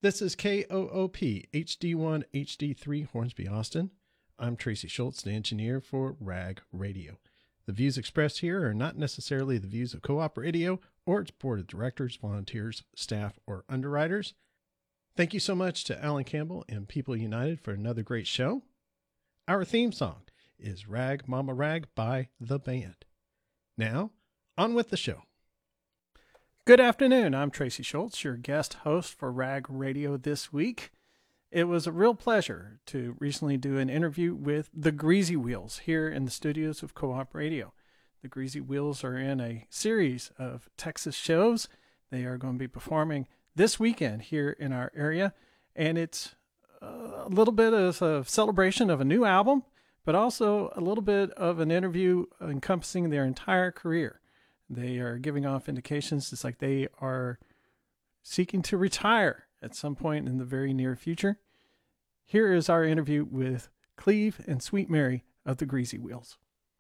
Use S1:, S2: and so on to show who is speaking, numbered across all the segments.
S1: This is KOOP HD1 HD3 Hornsby, Austin. I'm Tracy Schultz, the engineer for RAG Radio. The views expressed here are not necessarily the views of Co-op Radio or its board of directors, volunteers, staff, or underwriters. Thank you so much to Alan Campbell and People United for another great show. Our theme song is Rag Mama Rag by The Band. Now, on with the show. Good afternoon. I'm Tracy Schultz, your guest host for RAG Radio this week. It was a real pleasure to recently do an interview with the Greasy Wheels here in the studios of Co-op Radio. The Greasy Wheels are in a series of Texas shows. They are going to be performing this weekend here in our area, and it's a little bit of a celebration of a new album, but also a little bit of an interview encompassing their entire career. They are giving off indications it's like they are seeking to retire at some point in the very near future. Here is our interview with Cleve and Sweet Mary of the Greasy Wheels.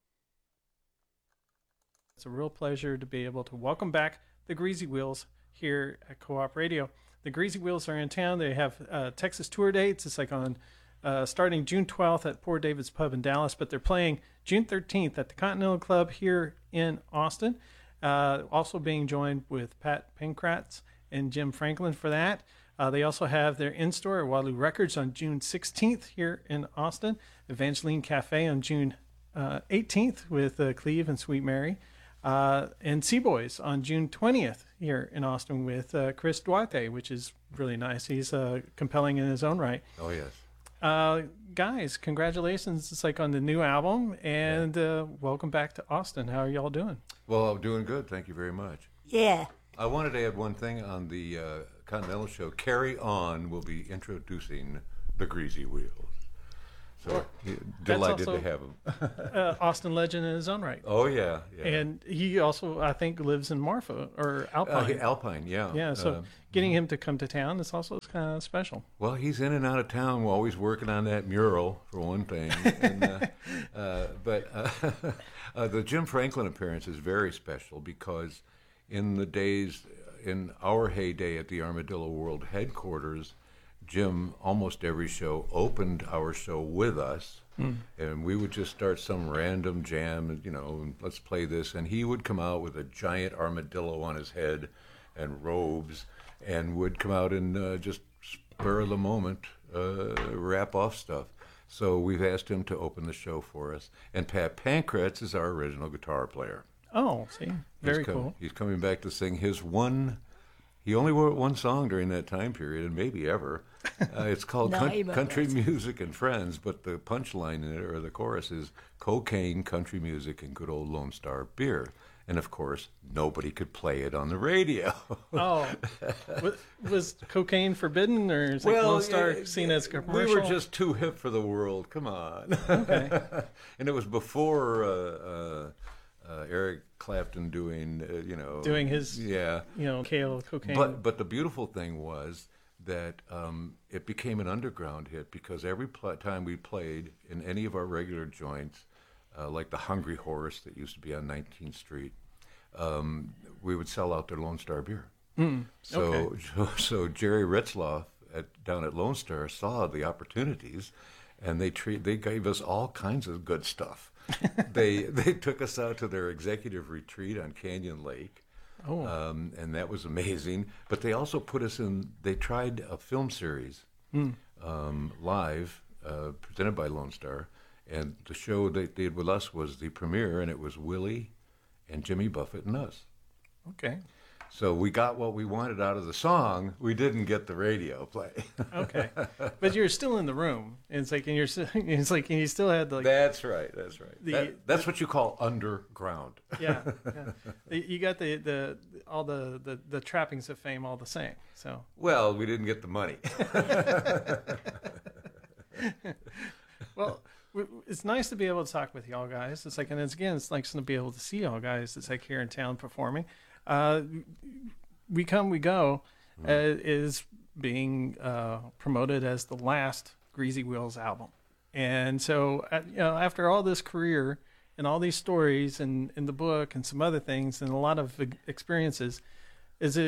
S1: It's a real pleasure to be able to welcome back the Greasy Wheels here at Co-op Radio. The Greasy Wheels are in town. They have Texas tour dates. It's like on starting June 12th at Poor David's Pub in Dallas, but they're playing June 13th at the Continental Club here in Austin. Also being joined with Pat Pankratz and Jim Franklin for that. They also have their in-store at Waterloo Records on June 16th here in Austin. Evangeline Cafe on June 18th with Cleve and Sweet Mary. And Seaboys on June 20th here in Austin with Chris Duarte, which is really nice. He's compelling in his own right.
S2: Oh, yes.
S1: Guys, congratulations. It's like on the new album, and welcome back to Austin. How are y'all doing?
S2: Well, I'm doing good. Thank you very much.
S3: Yeah.
S2: I wanted to add one thing on the Continental show. Carry On will be introducing the Greasy Wheels. So delighted to have him.
S1: Austin legend in his own right.
S2: Oh, yeah.
S1: And he also, I think, lives in Marfa or Alpine.
S2: Alpine, yeah.
S1: Yeah, so getting him to come to town is also kind of special.
S2: Well, he's in and out of town. We're always working on that mural, for one thing. And, but the Jim Franklin appearance is very special because in our heyday at the Armadillo World headquarters, Jim, almost every show, opened our show with us, and we would just start some random jam, and let's play this, and he would come out with a giant armadillo on his head and robes, and would come out and just spur of the moment rap off stuff. So we've asked him to open the show for us, and Pat Pankratz is our original guitar player.
S1: Oh, see, very cool.
S2: He's coming back to sing his one. He only wrote one song during that time period, and maybe ever. It's called Country Music and Friends, but the punchline in it, or the chorus, is cocaine, country music, and good old Lone Star beer. And, of course, nobody could play it on the radio.
S1: Oh. Was cocaine forbidden, or is Lone Star seen as commercial?
S2: We were just too hip for the world. Come on.
S1: Okay.
S2: And it was before Eric Clapton doing
S1: his, kale cocaine.
S2: But the beautiful thing was that it became an underground hit because every time we played in any of our regular joints, like the Hungry Horse that used to be on 19th Street, we would sell out their Lone Star beer. So Jerry Ritzloff down at Lone Star saw the opportunities, and they gave us all kinds of good stuff. They took us out to their executive retreat on Canyon Lake, and that was amazing. But they also put us in. They tried a film series live, presented by Lone Star, and the show they did with us was the premiere, and it was Willie and Jimmy Buffett and us.
S1: Okay.
S2: So we got what we wanted out of the song. We didn't get the radio play.
S1: Okay, but you're still in the room. And and you still had the.
S2: That's right. That's what you call underground.
S1: Yeah. You got all the trappings of fame all the same. So.
S2: Well, we didn't get the money.
S1: Well, it's nice to be able to talk with y'all guys. It's nice to be able to see y'all guys. It's like here in town performing. We Come, We Go is being promoted as the last Greasy Wheels album. And so, after all this career and all these stories and in the book and some other things and a lot of experiences,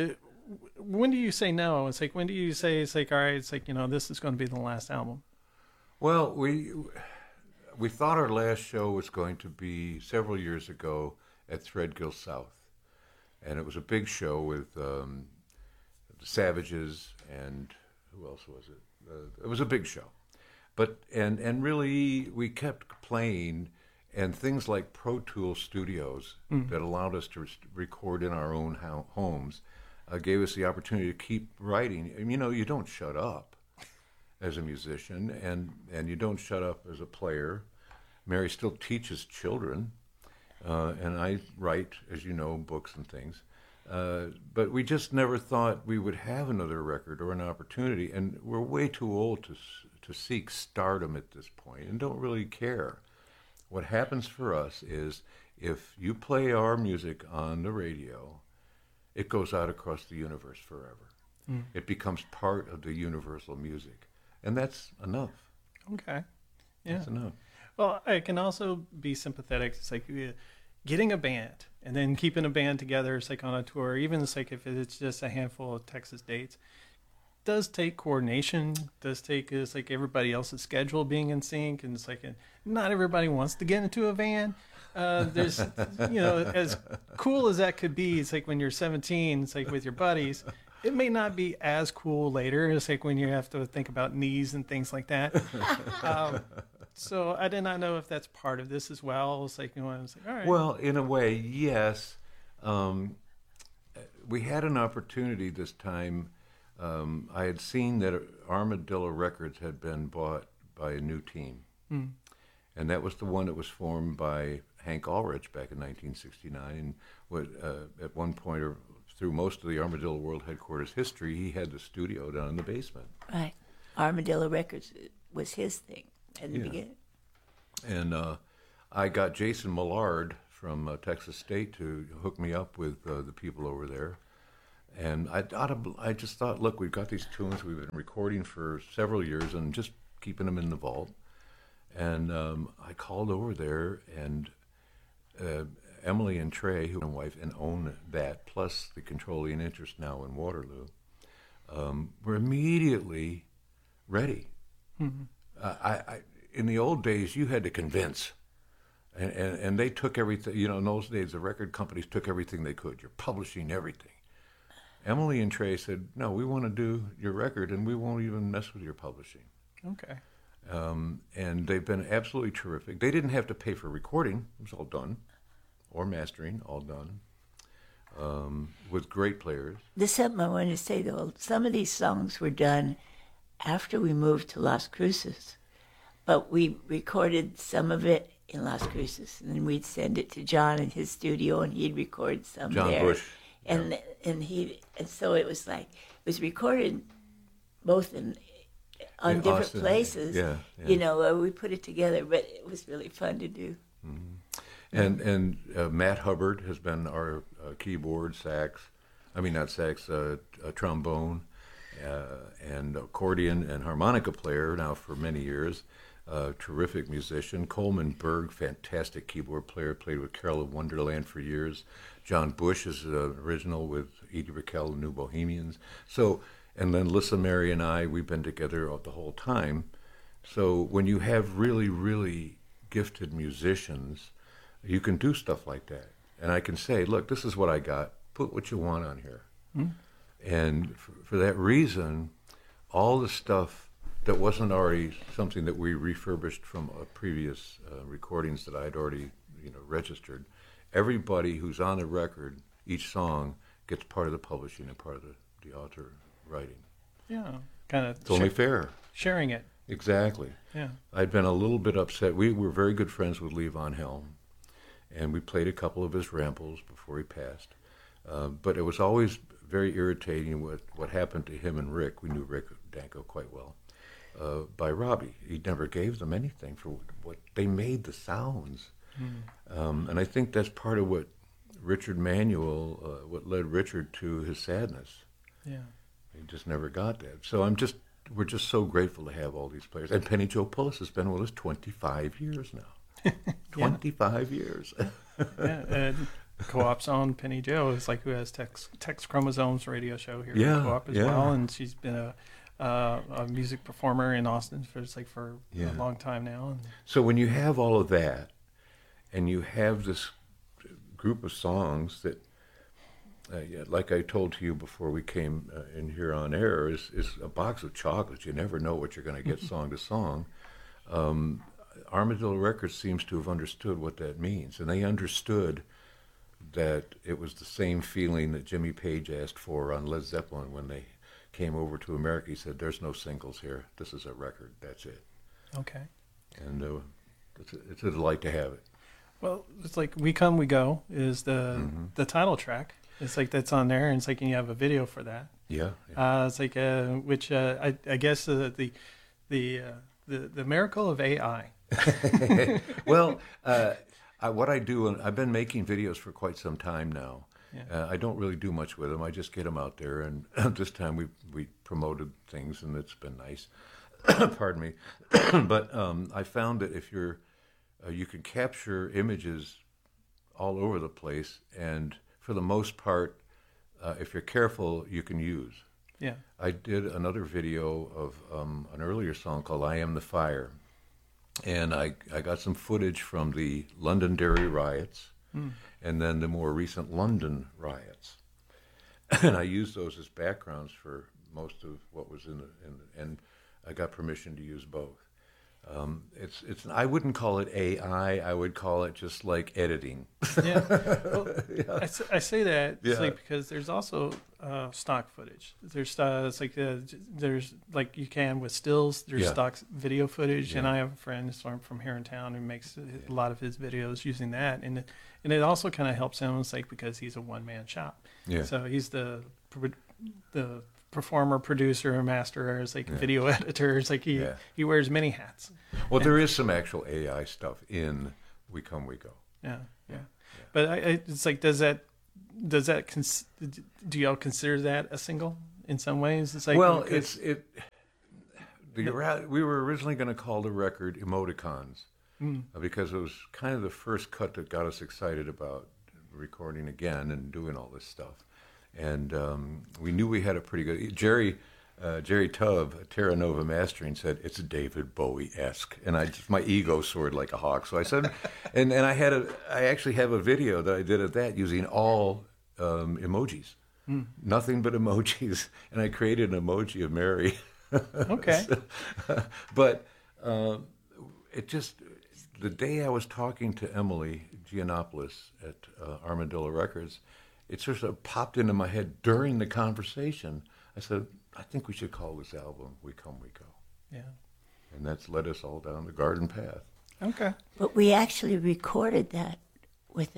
S1: when do you say no? It's like, when do you say, it's like, all right, it's like, this is going to be the last album?
S2: Well, we thought our last show was going to be several years ago at Threadgill South, and it was a big show with the Savages and who else was it? It was a big show, but and really we kept playing, and things like Pro Tools studios that allowed us to record in our own homes gave us the opportunity to keep writing. And, you don't shut up as a musician, and you don't shut up as a player. Mary still teaches children, and I write, as you know, books and things. But we just never thought we would have another record or an opportunity, and we're way too old to seek stardom at this point and don't really care. What happens for us is if you play our music on the radio, it goes out across the universe forever. It becomes part of the universal music, and that's enough.
S1: Okay. Yeah.
S2: That's enough.
S1: Well, I can also be sympathetic. It's like getting a band and then keeping a band together. It's like on a tour, even it's like if it's just a handful of Texas dates, does take coordination, it's like everybody else's schedule being in sync, and it's like not everybody wants to get into a van. There's, as cool as that could be, it's like when you're 17, it's like with your buddies, it may not be as cool later. It's like when you have to think about knees and things like that. So I did not know if that's part of this as well. It's like, it's like, all right.
S2: Well, in a way, yes. We had an opportunity this time. I had seen that Armadillo Records had been bought by a new team. And that was the one that was formed by Hank Ulrich back in 1969. And at one point, or through most of the Armadillo World Headquarters history, he had the studio down in the basement.
S3: Right. Armadillo Records was his thing in the beginning.
S2: And I got Jason Millard from Texas State to hook me up with the people over there. And I just thought, look, we've got these tunes we've been recording for several years and just keeping them in the vault. And I called over there, and Emily and Trey, who are my wife and own that, plus the controlling interest now in Waterloo, were immediately ready. I in the old days, you had to convince. And they took everything, in those days, the record companies took everything they could. You're publishing everything. Emily and Trey said, no, we want to do your record, and we won't even mess with your publishing.
S1: Okay.
S2: And they've been absolutely terrific. They didn't have to pay for recording. It was all done. Or mastering, all done. With great players.
S3: There's something I want to say, though. Some of these songs were done after we moved to Las Cruces. But we recorded some of it in Las Cruces, and then we'd send it to John in his studio, and he'd record some
S2: John
S3: there.
S2: Bush.
S3: And so it was like, it was recorded both on different
S2: Austin,
S3: places.
S2: yeah.
S3: We put it together, but it was really fun to do.
S2: And Matt Hubbard has been our keyboard, trombone, and accordion and harmonica player now for many years. Terrific musician. Coleman Berg, fantastic keyboard player, played with Carol of Wonderland for years. John Bush is original with Edie Brickell and New Bohemians. So, and then Lissa, Mary, and I, we've been together the whole time. So when you have really, really gifted musicians, you can do stuff like that. And I can say, look, this is what I got. Put what you want on here. And for that reason, all the stuff that wasn't already something that we refurbished from previous recordings that I'd already registered, everybody who's on the record, each song, gets part of the publishing and part of the author writing.
S1: Yeah, kind of.
S2: It's only fair.
S1: Sharing it.
S2: Exactly.
S1: Yeah.
S2: I'd been a little bit upset. We were very good friends with Lee Von Helm, and we played a couple of his ramples before he passed. But it was always very irritating what happened to him and Rick. We knew Rick Danko quite well. By Robbie. He never gave them anything for what they made, the sounds. And I think that's part of what Richard Manuel, what led Richard to his sadness.
S1: Yeah.
S2: He just never got that. So we're just so grateful to have all these players. And Penny Joe Pullis has been with us 25 years now. 25 years.
S1: Yeah,
S4: Co-op's own Penny Joe is like who has Tex Chromosomes radio show here
S2: Yeah,
S4: at Co-op as
S2: yeah.
S4: well, and she's been a music performer in Austin for
S2: Yeah.
S4: a long time now. And
S2: So when you have all of that, and you have this group of songs that, yeah, like I told to you before we came in here on air, is a box of chocolates. You never know what you're going to get song to song. Armadillo Records seems to have understood what that means, and they understood that it was the same feeling that Jimmy Page asked for on Led Zeppelin when they came over to America. He said, "There's no singles here. This is a record. That's it."
S4: okay.
S2: And it's a delight to have it.
S4: Well, it's like We Come, We Go is the title track. It's like that's on there, and it's like you have a video for that.
S2: Yeah.
S4: It's like which I guess the miracle of AI.
S2: Well, what I do, and I've been making videos for quite some time now.
S4: Yeah.
S2: I don't really do much with them. I just get them out there, and this time we promoted things, and it's been nice. Pardon me. But I found that if you can capture images all over the place, and for the most part, if you're careful, you can use.
S4: Yeah.
S2: I did another video of an earlier song called "I Am the Fire," and I got some footage from the Londonderry riots, and then the more recent London riots, and I used those as backgrounds for most of what was in and I got permission to use both. I wouldn't call it AI. I would call it just like editing.
S4: Yeah. Well,
S2: Yeah.
S4: I say that it's
S2: Yeah.
S4: like because there's also stock footage. There's it's like there's like you can with stills. There's
S2: Yeah.
S4: stock video footage, and
S2: Yeah.
S4: I have a friend from here in town who makes a lot of his videos using that, and it also kind of helps him. It's like because he's a one man shop.
S2: Yeah.
S4: So he's the performer, producer, master, it's like video editor. It's like he wears many hats.
S2: Well, there is some actual AI stuff in We Come, We Go.
S4: Yeah. But it's like, do y'all consider that a single in some ways? It's like,
S2: Well, we were originally going to call the record Emoticons because it was kind of the first cut that got us excited about recording again and doing all this stuff. And we knew we had a pretty good... Jerry Tubb, Terra Nova Mastering, said, "It's David Bowie-esque." And my ego soared like a hawk. So I said... and I actually have a video that I did of that using all emojis. Nothing but emojis. And I created an emoji of Mary.
S4: Okay.
S2: But it just... The day I was talking to Emily Giannopoulos at Armadillo Records, it sort of popped into my head during the conversation. I said, "I think we should call this album We Come, We Go."
S4: Yeah.
S2: And that's led us all down the garden path.
S4: Okay.
S3: But we actually recorded that with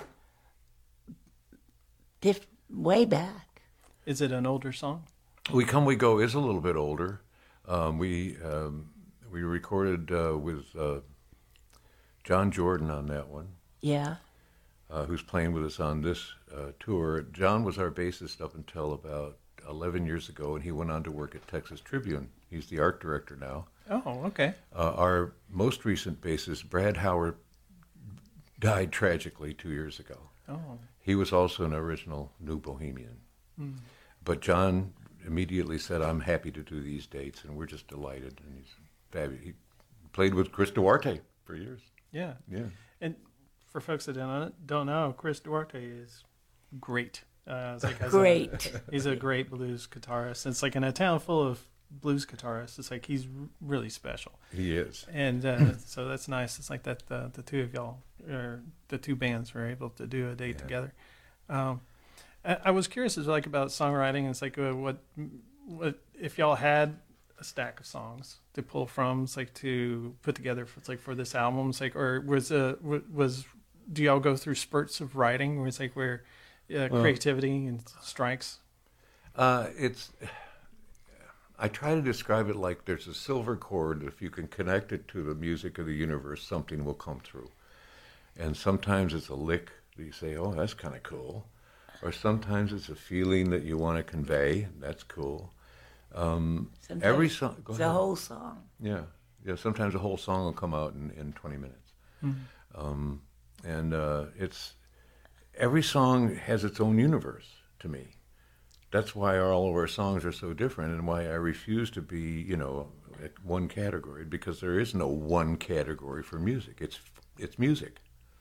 S3: way back.
S4: Is it an older song?
S2: We Come, We Go is a little bit older. We recorded with John Jordan on that one.
S3: Yeah.
S2: Who's playing with us on this tour. John was our bassist up until about 11 years ago, and he went on to work at Texas Tribune. He's the art director now.
S4: Oh, okay.
S2: Our most recent bassist, Brad Howard, died tragically 2 years ago.
S4: Oh.
S2: He was also an original New Bohemian. But John immediately said, "I'm happy to do these dates," and we're just delighted. And he's fabulous. He played with Chris Duarte for years.
S4: Yeah.
S2: Yeah.
S4: And for folks that don't know, Chris Duarte is great.
S3: Great.
S4: He's a great blues guitarist. It's like in a town full of blues guitarists. It's like he's really special.
S2: He is.
S4: And so that's nice. It's like that the two of y'all, or the two bands, were able to do a date together. I was curious, is like about songwriting. It's like what if y'all had a stack of songs to pull from, it's like to put together for this album. It's like, or do y'all go through spurts of writing where it's like creativity and strikes?
S2: I try to describe it like there's a silver cord. If you can connect it to the music of the universe, something will come through. And sometimes it's a lick that you say, "Oh, that's kind of cool." Or sometimes it's a feeling that you want to convey. That's cool. Every song...
S3: It's a whole song.
S2: Yeah. Sometimes a whole song will come out in 20 minutes. And every song has its own universe to me. That's why all of our songs are so different, and why I refuse to be, at one category, because there is no one category for music. It's music.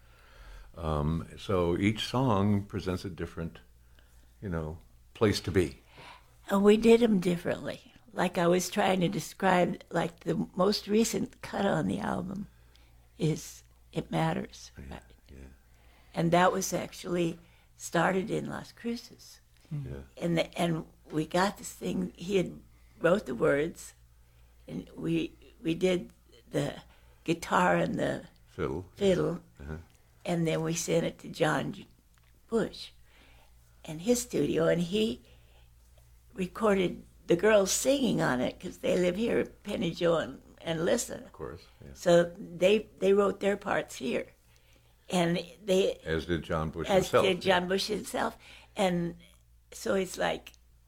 S2: So each song presents a different, place to be.
S3: And we did them differently. Like I was trying to describe, like the most recent cut on the album is It Matters. Right?
S2: Yeah.
S3: And that was actually started in Las Cruces.
S2: Yeah.
S3: And we got this thing, he had wrote the words, and we did the guitar and the
S2: Fiddle. Uh-huh.
S3: And then we sent it to John Bush and his studio, and he recorded the girls singing on it because they live here, Penny Joe and Lissa.
S2: Of course. Yeah.
S3: So they wrote their parts here, and they
S2: As did John Bush
S3: as
S2: himself.
S3: did John Bush himself, and so it's like.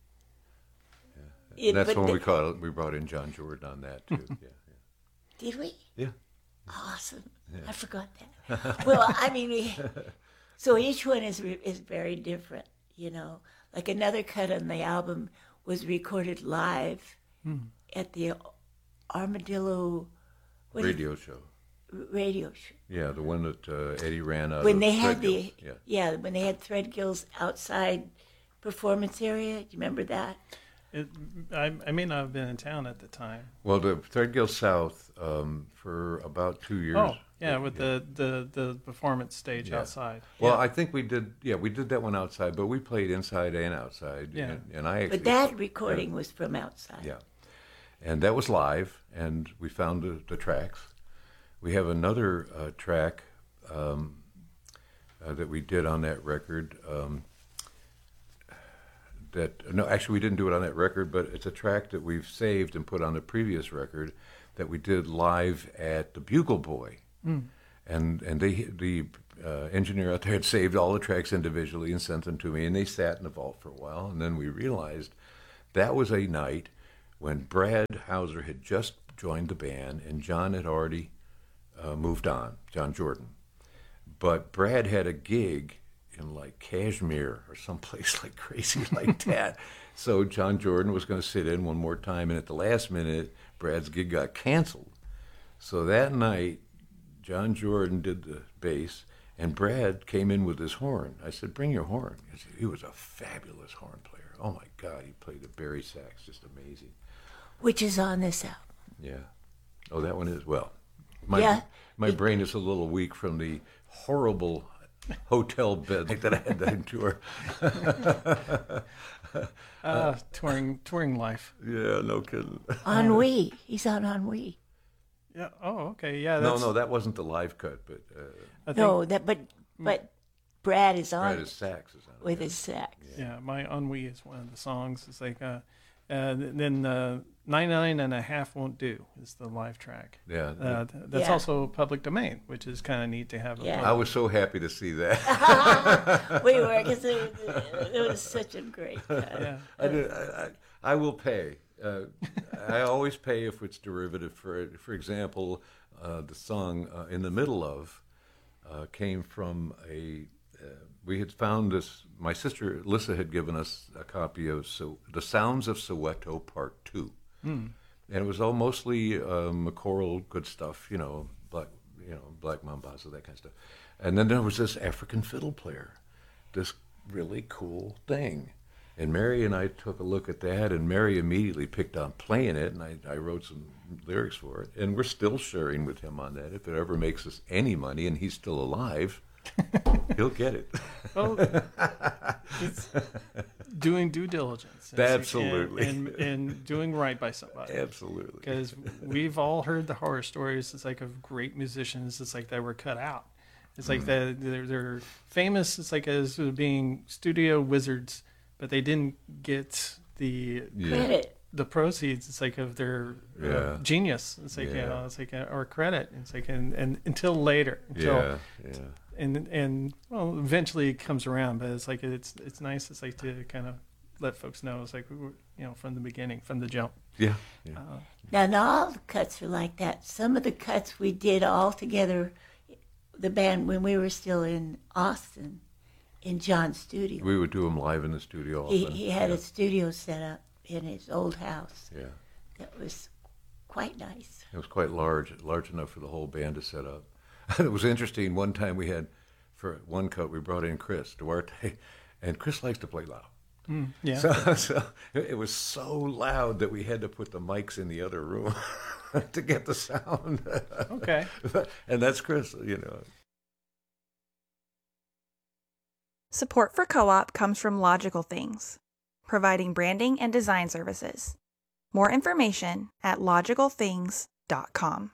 S2: That's when we brought in John Jordan on that too. Yeah.
S3: Did we?
S2: Yeah.
S3: Awesome. Yeah. I forgot that. Well, I mean, so each one is very different, Like another cut on the album was recorded live at the Armadillo
S2: Radio show.
S3: Radio show.
S2: Yeah, the one that Eddie ran out
S3: When
S2: of
S3: they had
S2: Threadgill's.
S3: when they had Threadgill's outside performance area. Do you remember that?
S4: I may not have been in town at the time.
S2: Well, the Threadgill South for about 2 years.
S4: Oh, yeah, with the performance stage outside.
S2: Well, I think we did that one outside, but we played inside and outside.
S4: Yeah.
S2: And I actually,
S3: But that recording was from outside.
S2: Yeah. And that was live, and we found the tracks. We have another track that we did on that record. Actually, we didn't do it on that record, but it's a track that we've saved and put on the previous record that we did live at the Bugle Boy. And the engineer out there had saved all the tracks individually and sent them to me, and they sat in the vault for a while. And then we realized that was a night when Brad Hauser had just joined the band, and John had already moved on, John Jordan. But Brad had a gig in like Kashmir or someplace like crazy like that. So John Jordan was going to sit in one more time, and at the last minute, Brad's gig got canceled. So that night, John Jordan did the bass, and Brad came in with his horn. I said, "Bring your horn." He was a fabulous horn player. Oh my God, he played the Barry sax, just amazing.
S3: Which is on this album.
S2: Yeah. Oh, that one is, well, my brain is a little weak from the horrible hotel bed that I had to endure.
S4: Touring life.
S2: Yeah, no kidding.
S3: Ennui. He's on Ennui.
S4: Yeah. Oh, okay. Yeah.
S2: No, that wasn't the live cut, but
S3: But Brad is on
S2: Brad's sax is on it.
S3: with his sax.
S4: Yeah, my Ennui is one of the songs. It's like, then 99 and a Half Won't Do is the live track.
S2: Yeah.
S4: That's also public domain, which is kind of neat to have.
S3: Yeah.
S2: I was so happy to see that.
S3: We were, because it was such a great cut.
S4: Yeah.
S2: I will pay. I always pay if it's derivative. For example, the song "In the Middle of" came from we had found this. My sister Lissa had given us a copy of "The Sounds of Soweto" Part 2, and it was all mostly choral good stuff. Black Mambazo, that kind of stuff. And then there was this African fiddle player, this really cool thing. And Mary and I took a look at that, and Mary immediately picked on playing it, and I wrote some lyrics for it. And we're still sharing with him on that. If it ever makes us any money and he's still alive, he'll get it.
S4: Well, it's doing due diligence.
S2: Absolutely.
S4: And doing right by somebody.
S2: Absolutely.
S4: Because we've all heard the horror stories. It's like of great musicians. It's like that were cut out. It's like they're famous. It's like as being studio wizards, but they didn't get the
S3: Credit.
S4: the proceeds. It's like of their genius. It's like it's like or credit. It's like and until later. And eventually it comes around. But it's like it's nice. It's like to kind of let folks know. It's like from the beginning, from the jump.
S2: Yeah.
S3: Now, not all the cuts are like that. Some of the cuts we did all together, the band, when we were still in Austin, in John's studio.
S2: We would do them live in the studio often.
S3: He had a studio set up in his old house.
S2: Yeah.
S3: That was quite nice.
S2: It was quite large enough for the whole band to set up. It was interesting. One time we had, for one cut, we brought in Chris Duarte, and Chris likes to play loud.
S4: Yeah.
S2: So it was so loud that we had to put the mics in the other room to get the sound.
S4: Okay.
S2: And that's Chris, you know.
S5: Support for Co-op comes from Logical Things, providing branding and design services. More information at logicalthings.com.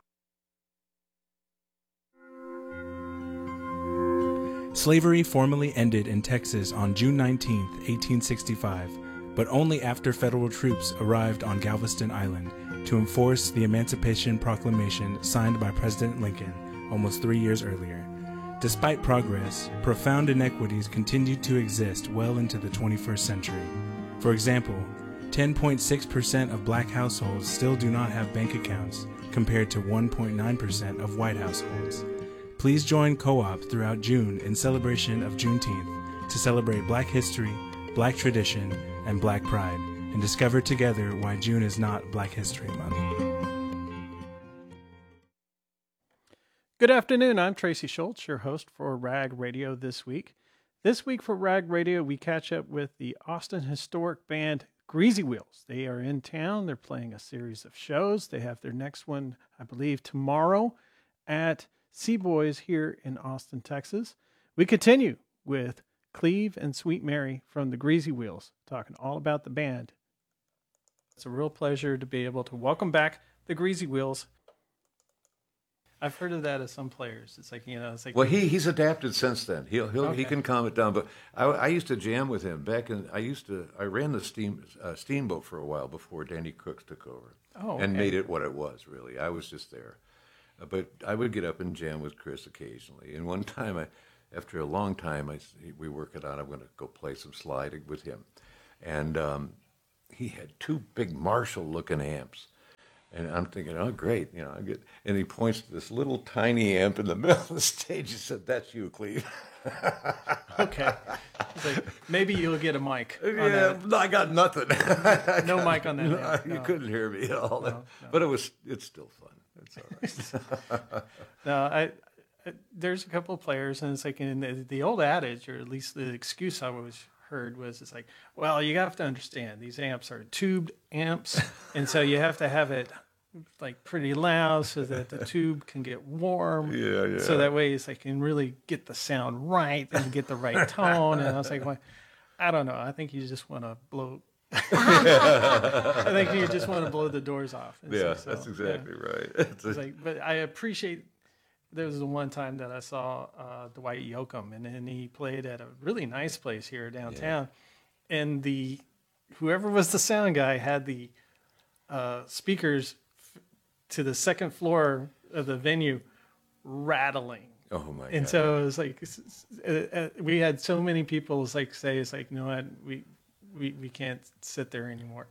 S6: Slavery formally ended in Texas on June 19, 1865, but only after federal troops arrived on Galveston Island to enforce the Emancipation Proclamation signed by President Lincoln almost 3 years earlier. Despite progress, profound inequities continued to exist well into the 21st century. For example, 10.6% of black households still do not have bank accounts, compared to 1.9% of white households. Please join Co-op throughout June in celebration of Juneteenth to celebrate Black history, Black tradition, and Black pride, and discover together why June is not Black History Month.
S4: Good afternoon. I'm Tracy Schultz, your host for Rag Radio this week. This week for Rag Radio, we catch up with the Austin historic band Greasy Wheels. They are in town. They're playing a series of shows. They have their next one, I believe, tomorrow at Seaboys here in Austin, Texas. We continue with Cleve and Sweet Mary from the Greasy Wheels, talking all about the band. It's a real pleasure to be able to welcome back the Greasy Wheels. I've heard of that as some players. It's like, it's like.
S2: Well, he's adapted since then. He can calm it down. But I used to jam with him back in. I ran the steamboat for a while before Danny Crooks took over.
S4: Oh, okay.
S2: And made it what it was. Really, I was just there. But I would get up and jam with Chris occasionally. And one time, after a long time, we worked it out. I'm going to go play some slide with him, and he had two big Marshall-looking amps. And I'm thinking, oh, great, and he points to this little tiny amp in the middle of the stage. He said, "That's you, Cleve."
S4: Okay. It's like, maybe you'll get a mic.
S2: Yeah, no, I got nothing.
S4: No mic on that.
S2: You couldn't hear me at all.
S4: No.
S2: But it's still fun. It's all right.
S4: No, I there's a couple of players, and it's like in the old adage, or at least the excuse I always heard was, it's like, well, you have to understand these amps are tubed amps, and so you have to have it like pretty loud so that the tube can get warm.
S2: Yeah.
S4: So that way it's like can really get the sound right and get the right tone. And I was like, well, I don't know. I think you just want to blow. I think you just want to blow the doors off.
S2: Yeah, so, that's exactly right.
S4: It's like, but I appreciate. There was the one time that I saw Dwight Yoakam, and then he played at a really nice place here downtown, and whoever was the sound guy had the speakers to the second floor of the venue rattling.
S2: Oh my God!
S4: And so it was like we had so many people say it's like, you know what, we can't sit there anymore.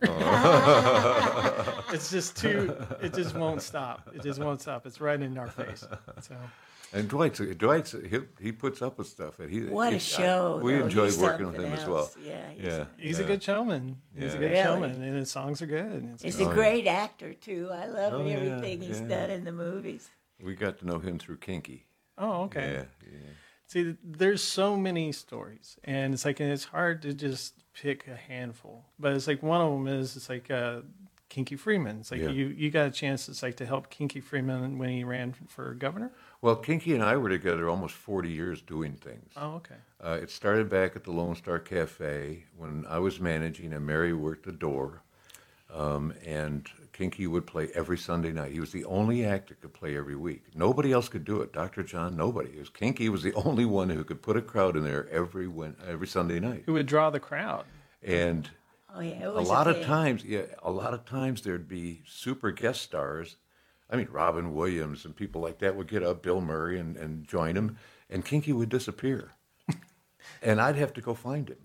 S4: It's just it just won't stop. It just won't stop. It's right in our face. So.
S2: And Dwight's he puts up with stuff. And
S3: what a show!
S2: We enjoyed
S3: He's
S2: working with him
S3: something
S2: as well.
S3: else. Yeah,
S4: He's a good showman. He's a good showman, and his songs are good.
S3: He's a great actor too. I love everything he's
S2: yeah.
S3: done in the movies.
S2: We got to know him through Kinky.
S4: Oh, okay.
S2: Yeah.
S4: See, there's so many stories, and it's hard to just pick a handful. But it's like one of them is Kinky Freeman. It's like you got a chance. It's like to help Kinky Freeman when he ran for governor.
S2: Well, Kinky and I were together almost 40 years doing things.
S4: Oh, okay.
S2: It started back at the Lone Star Cafe when I was managing, and Mary worked the door. And Kinky would play every Sunday night. He was the only act that could play every week. Nobody else could do it. Dr. John, nobody. Kinky was the only one who could put a crowd in there every Sunday night.
S4: Who would draw the crowd?
S2: And
S3: it
S2: a
S3: was
S2: lot of times there'd be super guest stars. I mean, Robin Williams and people like that would get up, Bill Murray, and join him, and Kinky would disappear. And I'd have to go find him.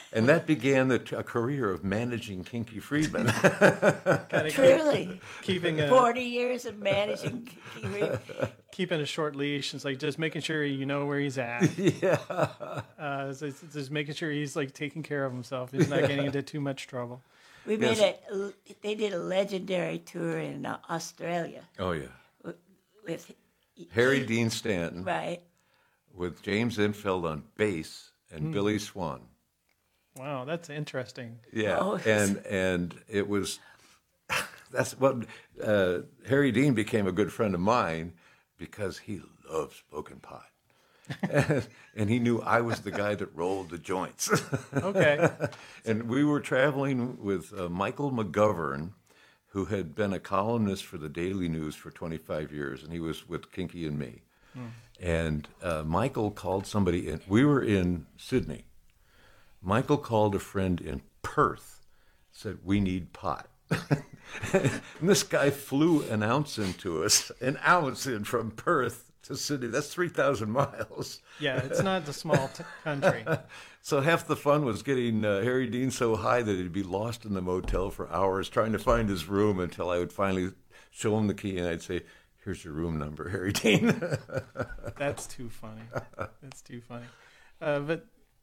S2: And that began a career of managing Kinky Friedman.
S3: Truly.
S4: keeping
S3: 40 years of managing.
S4: keeping a short leash. It's like just making sure you know where he's at.
S2: Yeah.
S4: It's just making sure he's like taking care of himself. He's not getting into too much trouble.
S3: We made they did a legendary tour in Australia
S2: Oh, yeah.
S3: with
S2: Harry Dean Stanton
S3: right.
S2: with James Infield on bass and Billy Swan.
S4: Wow, that's interesting.
S2: Yeah,
S3: Oh.
S2: and it was that's what Harry Dean became a good friend of mine because he loved smoking pot, and he knew I was the guy that rolled the joints.
S4: Okay.
S2: And we were traveling with Michael McGovern, who had been a columnist for the Daily News for 25 years, and he was with Kinky and me. And Michael called somebody in. We were in Sydney. Michael called a friend in Perth, said, "We need pot." And this guy flew an ounce into us, an ounce in from Perth to Sydney. That's 3,000 miles.
S4: Yeah, it's not a small country.
S2: So half the fun was getting Harry Dean so high that he'd be lost in the motel for hours trying to find his room until I would finally show him the key and I'd say, "Here's your room number, Harry Dean."
S4: That's too funny. That's too funny. But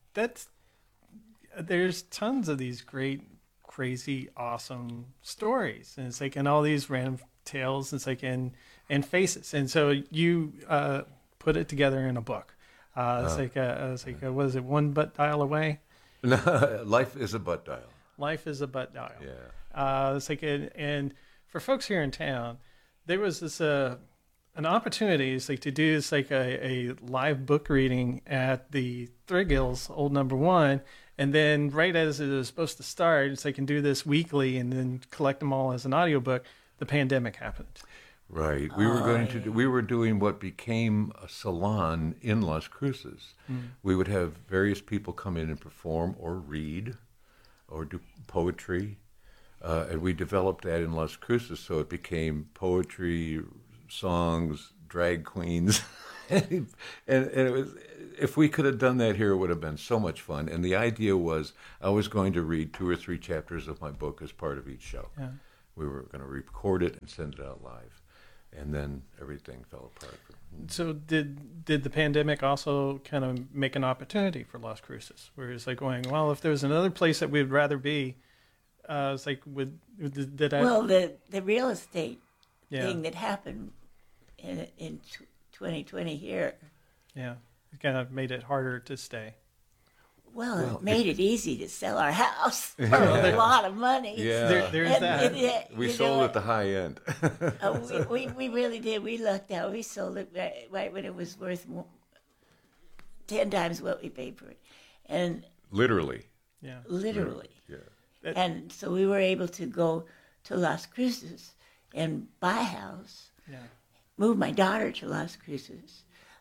S4: there's tons of these great, crazy, awesome stories, and it's like in all these random tales. It's like and faces, and so you put it together in a book. It's like what is it? One butt dial away.
S2: Life is a butt dial.
S4: Life is a butt dial.
S2: Yeah.
S4: It's like and for folks here in town, there was this an opportunity is like to do this like a live book reading at the Thriggills Old Number One, and then right as it was supposed to start, it's like can do this weekly and then collect them all as an audiobook. The pandemic happened.
S2: Right. We were doing what became a salon in Las Cruces. We would have various people come in and perform or read or do poetry. And we developed that in Las Cruces, so it became poetry, songs, drag queens. and it was, if we could have done that here, it would have been so much fun. And the idea was I was going to read 2 or 3 chapters of my book as part of each show.
S4: Yeah.
S2: We were going to record it and send it out live. And then everything fell apart.
S4: So did the pandemic also kind of make an opportunity for Las Cruces, where it's like going, well, if there was another place that we'd rather be, it's like did I?
S3: Well, the real estate
S4: Yeah.
S3: thing that happened in 2020 here.
S4: Yeah, it kind of made it harder to stay.
S3: Well, it made it easy to sell our house for a lot of money.
S2: Yeah.
S4: There's that.
S2: We sold at the high end.
S3: We really did. We lucked out. We sold it right when it was worth 10 times what we paid for it. And
S2: Literally.
S4: Yeah.
S3: literally.
S2: Yeah.
S3: And so we were able to go to Las Cruces and buy a house,
S4: Yeah.
S3: move my daughter to Las Cruces.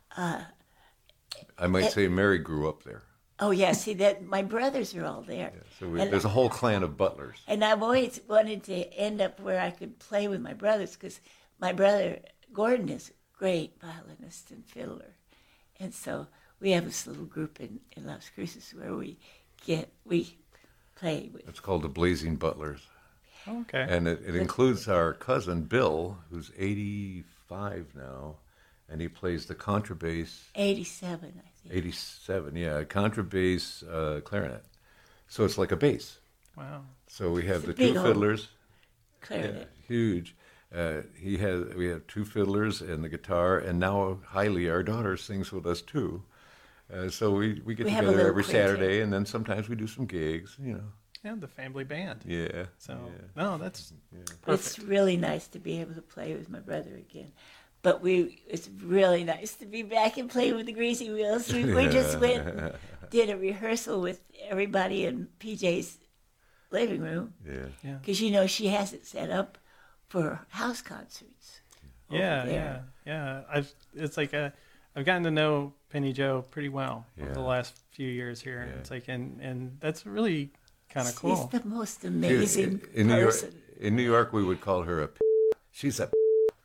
S2: I might say Mary grew up there.
S3: Oh, yeah, see, that my brothers are all there.
S2: Yeah, so
S3: And-
S2: there's a whole clan of butlers.
S3: And I've always wanted to end up where I could play with my brothers because my brother, Gordon, is a great violinist and fiddler. And so we have this little group in Las Cruces where we play with.
S2: It's called the Blazing Butlers.
S4: Okay.
S2: And it includes our cousin Bill, who's 85 now, and he plays the contrabass.
S3: 87, I think.
S2: 87, yeah, contrabass, clarinet. So it's like a bass.
S4: Wow.
S2: So we have
S3: It's a
S2: the
S3: big
S2: two
S3: old
S2: fiddlers.
S3: Clarinet.
S2: Yeah, huge. We have 2 fiddlers and the guitar, and now Hailey, our daughter, sings with us too. So we get
S3: We have a
S2: together
S3: little
S2: every
S3: quintet.
S2: Saturday, and then sometimes we do some gigs,
S4: Yeah, the family band.
S2: Yeah.
S4: So
S2: yeah.
S4: no, that's
S3: It's
S4: perfect.
S3: really nice to be able to play with my brother again. But it's really nice to be back and play with the Greasy Wheels. We just went and did a rehearsal with everybody in PJ's living room
S2: Yeah.
S3: because, she has it set up for house concerts. over there.
S4: Yeah. I've gotten to know Penny Joe pretty well over the
S2: Yeah.
S4: last few years here.
S2: Yeah.
S4: It's like and that's really kind of
S3: She's
S4: cool.
S3: the most amazing
S2: in New York,
S3: person.
S2: in New York, we would call her a. She's a.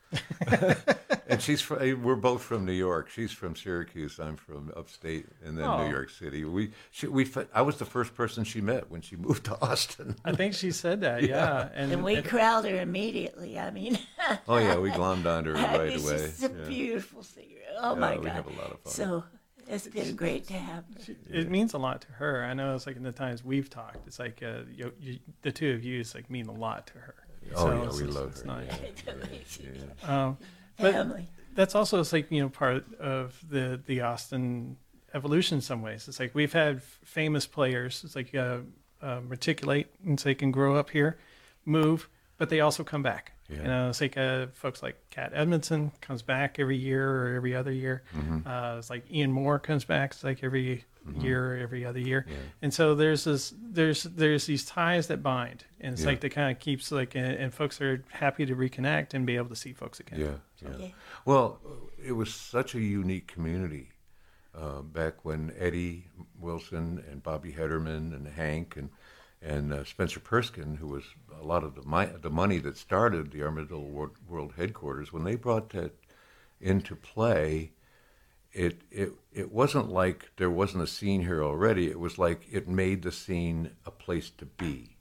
S2: And we're both from New York. She's from Syracuse. I'm from upstate, and then New York City. I was the first person she met when she moved to Austin.
S4: I think she said that, yeah.
S3: And we corralled her immediately. I mean,
S2: Oh yeah, we glommed onto her right
S3: it's
S2: away.
S3: just a beautiful singer. Oh my God.
S2: We have a lot of fun.
S3: So it's been great to have her.
S4: It means a lot to her. I know it's like in the times we've talked, it's like the two of you, it's like mean a lot to her.
S2: Oh
S4: So
S2: yeah,
S4: it's-
S2: we love
S4: it's
S2: her.
S4: nice.
S2: Yeah.
S4: But
S3: Family.
S4: that's also, it's like, part of the Austin evolution in some ways. It's like we've had famous players. It's like reticulate, and so they can grow up here, move, but they also come back.
S2: Yeah.
S4: It's like folks like Cat Edmondson comes back every year or every other year. It's like Ian Moore comes back. It's like every year or every other year.
S2: Yeah.
S4: And so there's these ties that bind, and it's
S2: Yeah.
S4: like that kind of keeps and folks are happy to reconnect and be able to see folks again.
S2: Yeah.
S3: Yeah.
S2: Well, it was such a unique community back when Eddie Wilson and Bobby Hederman and Hank and Spencer Perskin, who was a lot of the money that started the Armadillo World Headquarters, when they brought that into play, it wasn't like there wasn't a scene here already. It was like it made the scene a place to be.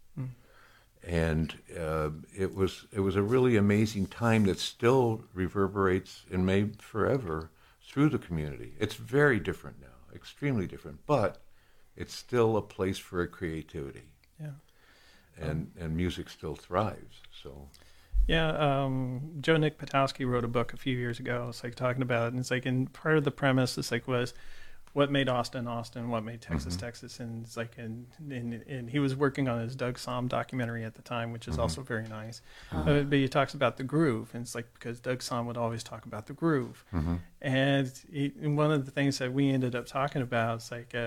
S2: And it was a really amazing time that still reverberates and may forever through the community. It's very different now, extremely different, but it's still a place for creativity.
S4: Yeah.
S2: And music still thrives. So
S4: Yeah, Joe Nick Patowski wrote a book a few years ago. It's like talking about it, and it's like, and part of the premise is like was what made Austin Austin, what made Texas Texas, and it's like, and he was working on his Doug Somm documentary at the time, which is also very nice. But he talks about the groove, and it's like because Doug Somm would always talk about the groove, and one of the things that we ended up talking about is like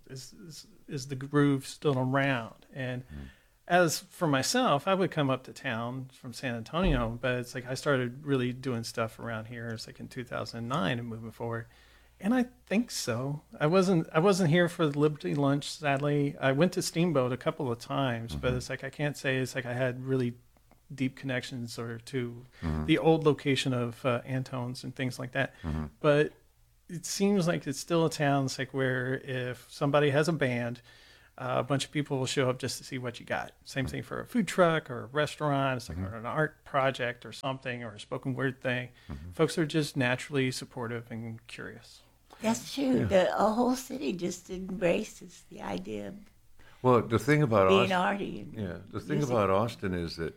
S4: is the groove still around? And as for myself, I would come up to town from San Antonio, but it's like I started really doing stuff around here. It's like in 2009 and moving forward. And I think so. I wasn't here for the Liberty Lunch, sadly. I went to Steamboat a couple of times, but it's like I can't say it's like I had really deep connections or to the old location of Antone's and things like that. But it seems like it's still a town. It's like where if somebody has a band, a bunch of people will show up just to see what you got. Same thing for a food truck or a restaurant. It's like or an art project or something or a spoken word thing. Folks are just naturally supportive and curious.
S3: That's true. The whole city just embraces the idea of
S2: well, the thing about
S3: being
S2: Austin,
S3: arty.
S2: the thing about Austin is that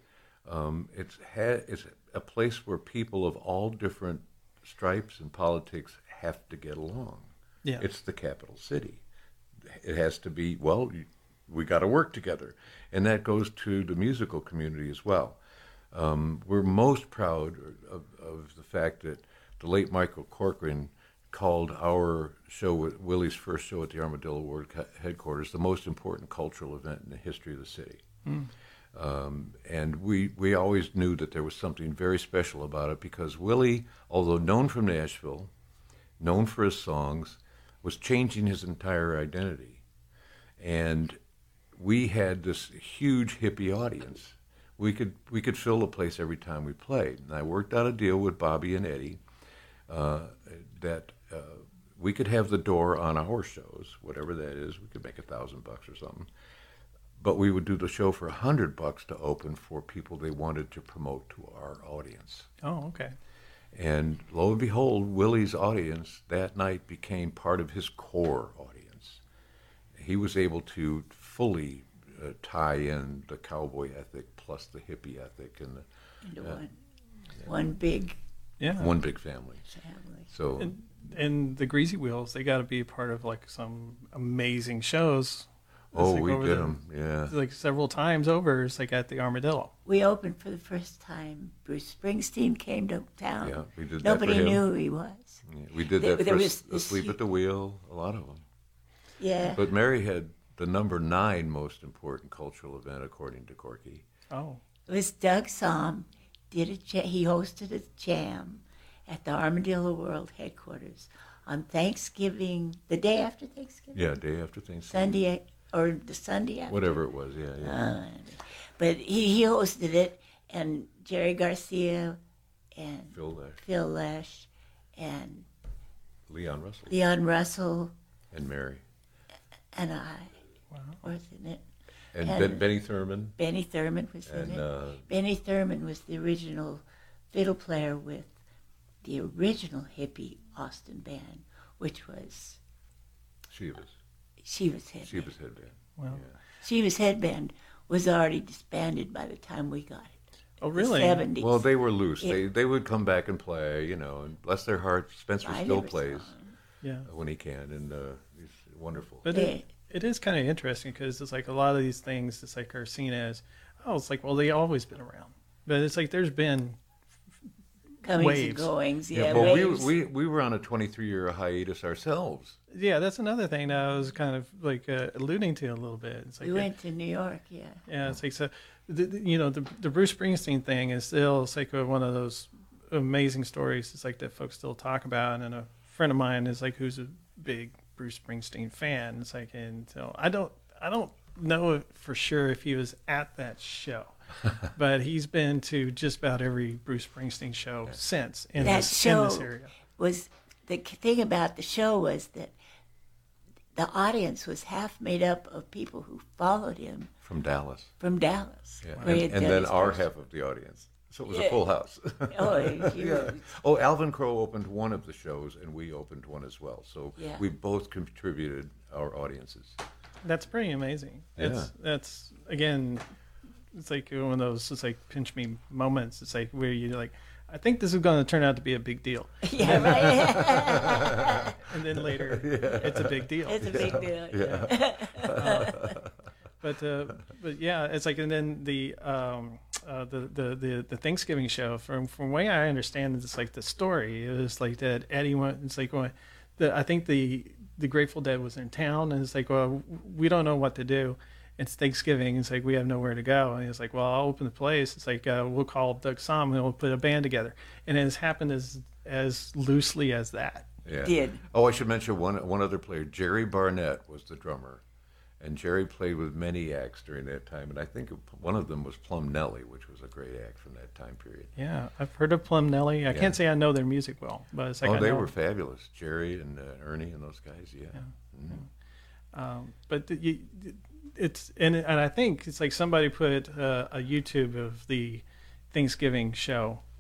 S2: it's a place where people of all different stripes and politics have to get along.
S4: Yeah.
S2: It's the capital city. It has to be, well, we got to work together. And that goes to the musical community as well. We're most proud of the fact that the late Michael Corcoran called our show, Willie's first show at the Armadillo World Headquarters, the most important cultural event in the history of the city. And we always knew that there was something very special about it because Willie, although known from Nashville, known for his songs, was changing his entire identity. And we had this huge hippie audience. We could fill the place every time we played. And I worked out a deal with Bobby and Eddie that we could have the door on our shows, whatever that is. We could make $1,000 or something. But we would do the show for $100 to open for people they wanted to promote to our audience.
S4: Oh, okay.
S2: And lo and behold, Willie's audience that night became part of his core audience. He was able to fully tie in the cowboy ethic plus the hippie ethic and
S3: Into one big
S2: one big family.
S3: family.
S2: So
S4: And the Greasy Wheels, they got to be a part of like some amazing shows. It's
S2: oh,
S4: like
S2: we
S4: over
S2: did
S4: the-
S2: them, yeah.
S4: Like several times over. It's like at the Armadillo.
S3: We opened for the first time. Bruce Springsteen came to town.
S2: Yeah, we did that
S3: Nobody
S2: for him.
S3: knew who he was.
S2: Yeah, we did
S3: There-
S2: that
S3: there
S2: for
S3: was this
S2: Asleep at the Wheel, a lot of them.
S3: Yeah.
S2: But Mary had the number 9 most important cultural event, according to Corky.
S4: Oh,
S3: It was Doug Somm he hosted a jam at the Armadillo World Headquarters on Thanksgiving, the day after Thanksgiving,
S2: Yeah, day after Thanksgiving.
S3: Sunday or the Sunday after.
S2: Whatever it was, yeah.
S3: But he hosted it, and Jerry Garcia and
S2: Phil Lesh,
S3: Lesh, and
S2: Leon Russell,
S3: and
S2: Mary,
S3: and I
S4: Wow.
S3: was in it.
S2: and Benny Thurman.
S3: Benny Thurman was in it. Benny Thurman was the original fiddle player with the original hippie Austin band, which was
S2: Shiva's
S3: Headband.
S4: Wow.
S2: Yeah.
S3: Shiva's Headband was already disbanded by the time we got it.
S4: Oh, really?
S3: The 70s.
S2: Well, they were loose.
S3: It-
S2: They would come back and play, and bless their heart, Spencer
S3: I
S2: still
S3: never
S2: plays
S3: saw him.
S4: Yeah.
S2: when he can, and he's wonderful.
S4: But
S3: Yeah.
S4: it is kind of interesting because it's like a lot of these things, it's like are seen as, oh, it's like, well, they always been around. But it's like there's been
S3: Comings
S4: waves.
S3: and goings, yeah.
S2: well,
S3: waves.
S2: we were on a 23-year hiatus ourselves.
S4: Yeah, that's another thing that I was kind of like alluding to a little bit. It's like
S3: We went to New York, yeah.
S4: yeah, it's like so. The Bruce Springsteen thing is still it's like one of those amazing stories. It's like that folks still talk about, and a friend of mine is like who's a big Bruce Springsteen fan. It's like, and so I don't know for sure if he was at that show, but he's been to just about every Bruce Springsteen show since in
S3: That
S4: this
S3: show
S4: area.
S3: was, the thing about the show was that the audience was half made up of people who followed him
S2: From Dallas.
S3: from Dallas.
S2: Yeah.
S3: where he
S2: And
S3: had done
S2: then
S3: his
S2: our
S3: first-
S2: half of the audience. So it was a
S3: Yeah.
S2: full house.
S3: Oh, he
S2: Yeah.
S3: was-
S2: Oh, Alvin Crow opened one of the shows, and we opened one as well. So
S3: Yeah.
S2: we both contributed our audiences.
S4: That's pretty amazing.
S2: Yeah.
S4: That's again, it's like one of those it's like pinch me moments. It's like where you're like, I think this is going to turn out to be a big deal,
S3: Yeah, right.
S4: and then later it's a big deal.
S3: It's a big deal.
S2: Yeah.
S4: But yeah, it's like and then the Thanksgiving show from way I understand it's like the story is like that Eddie went. It's like I think the Grateful Dead was in town, and it's like, well, we don't know what to do. It's Thanksgiving. It's like we have nowhere to go, and it's like, well, I'll open the place. It's like we'll call Doug Somm and we'll put a band together, and it has happened as loosely as that.
S2: Yeah.
S3: Did.
S2: Oh, I should mention one other player. Jerry Barnett was the drummer, and Jerry played with many acts during that time. And I think one of them was Plum Nelly, which was a great act from that time period.
S4: Yeah, I've heard of Plum Nelly. I can't say I know their music well, but it's like I
S2: They
S4: know.
S2: were fabulous. Jerry and Ernie and those guys. Yeah.
S4: But it's and I think it's like somebody put a YouTube of the Thanksgiving show